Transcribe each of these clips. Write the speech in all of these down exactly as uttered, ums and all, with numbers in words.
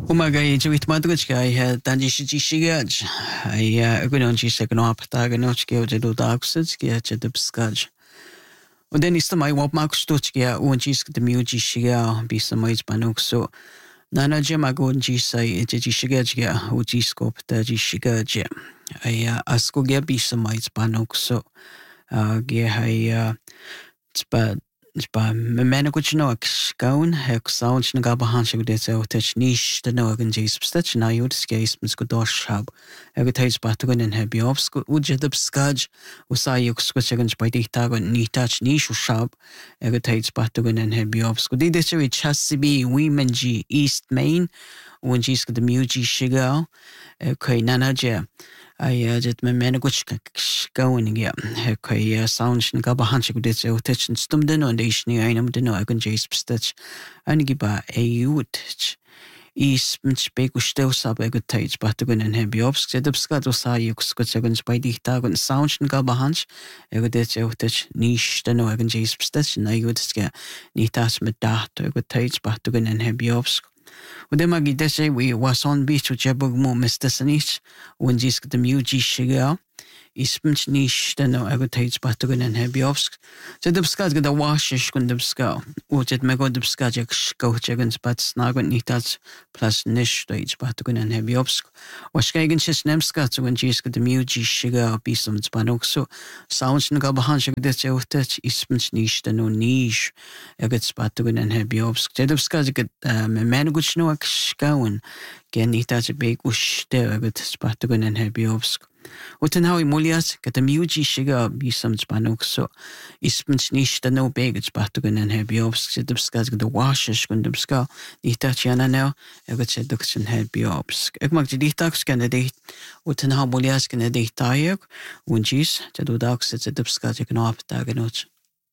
Umaga jawit madrugka ai tanji shiji shigaj ai agunon ji sekno aptaganoch ke ojedo dagsets ke chedubskaj. Und dann ist mai wap makstutch ke un ji sk de miuji shiga bisa mai spanuk so nana jema gon ji sai ji shigaj ke uji skop ta ji shigaj ai asko ge bisa mai spanuk so ge hai spa Spa mena kuchno akskaun hek sound na gabahan sig det so tech nish de no gan jes stach na yud skes mis go dosh hab eg tais patgun en heb yobs uje de skaj usa yuk skachgan by de tagon ni touch nish shab eg tais patgun en heb yobs go de de so chasibi women g east main un jes de muji shiga kai nanaje ai jet me mena kuch going ja kai sound na gabahan sig det so tech stum de no de ni einam de no ag jes stach einige ba eut is mit spek ustel sab ag tais patgun en heb yobs sedubska do sa yuk skachgan by de tagon sound na gabahan eg det so tech nish de no ag jes stach na yut ske ni tas mit dat ag tais patgun en heb yobs Och det magi desse we was on beach och jag bog mo mestasanich und jisk de muji shiga ismch nish den agotates patgun en hebiovsk så det ska gå där washish kun det ska och det mig det ska jag gå jag spat snagon nicht das plus nish stage patgun en hebiovsk och ska igen chis nemska så en jisk de muji shiga bisum spanok so sounds nga bahan det så det ismch nish den no nish jag patgun en hebiovsk det ska gå men guchno skaun gen nicht das beg uste jag patgun en hebiovsk Och den har i mulias att muji shiga bisam spanok so ismens nicht da no begets patgun en hebiobs sedubskas de washish kundubska itachana no egot seduction hebiobs ek mag di tax kandidat och den har mulias kandidat tayek und jis du dax sedubskas ek no aptagenoch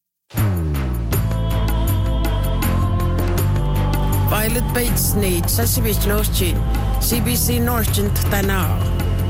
Violet Bates need sasibich nochi C B C Northern Tanao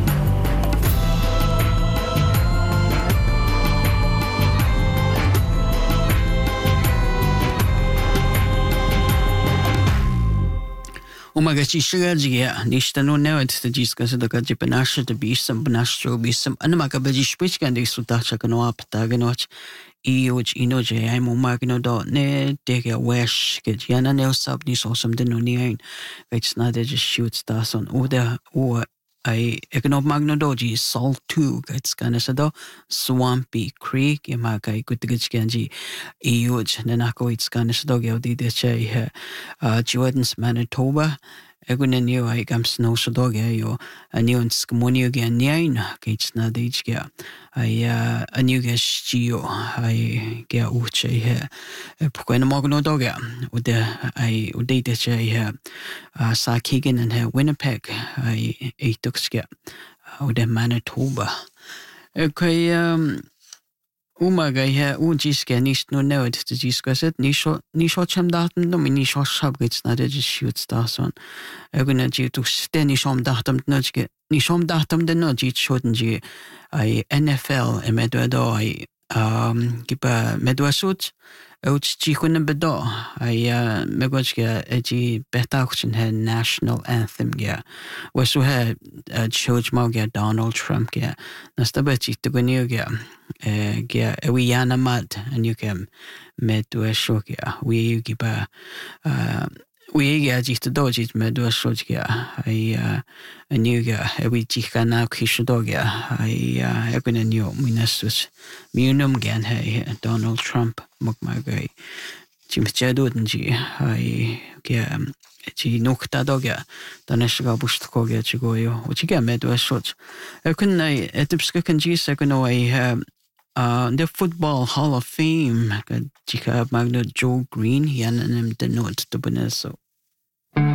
Umaga chishiga nishta no nawet te jiska se doka je penashe te bisam penashe bisam anamaga beji spichkan de sutacha kano aptagenoch iuj inoje ai umagno do ne dege wesh ke jana ne sab ni so som de no ni ein vets na de just shoots das on oder o ai ekno magno doji salt two gets kana sa do swampy creek imaga ikutgich ganji iuj ne nako it's kana sa do ge de che Jordan's Manitoba egunen yo ai gam snow so do ge yo anion skmonio ge nine gets na de ge ai aniu ge stio ai ge uche he pokena magno do ge oder ai ode de che he sa kigen and he Winnipeg ai eituxke oder Manitoba okay um Umaga he ujiske nicht nur nerd to discuss nicht nicht cham daten no mini scho schab gets na de shoots da son egna ji tu steni shom datam notge ni shom datam de no ji shoden ji ai N F L e medwado ai um giba medwasut out ji khun bedo ai megojge ji betauchen he national anthem ge was so he George Moga Donald Trump ge nastabeti to gniu ge ge we yana mat and you can medwasho ge we giba we ge ji to doji medwasho ge ai aniu ge we ji kana kisho ge ai egna new minasus minum gen he Donald Trump mukmagai chimchadun ji ai ge ji nokta doga daneshga bustkoge chigoyo uchiga medwashot ekun ai etipska kan ji sekno ai uh the Football Hall of Fame jika magno Joe Green yan nem de note to beneso